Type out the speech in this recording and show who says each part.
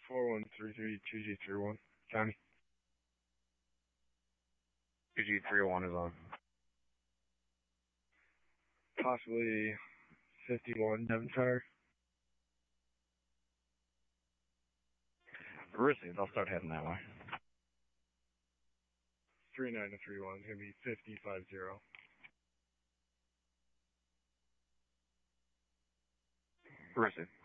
Speaker 1: 4133 Johnny.
Speaker 2: 2G301 is on.
Speaker 1: Possibly 51 Devonshire.
Speaker 2: Received. I'll start heading that way.
Speaker 1: 3931 is going to be 5050.
Speaker 2: Received.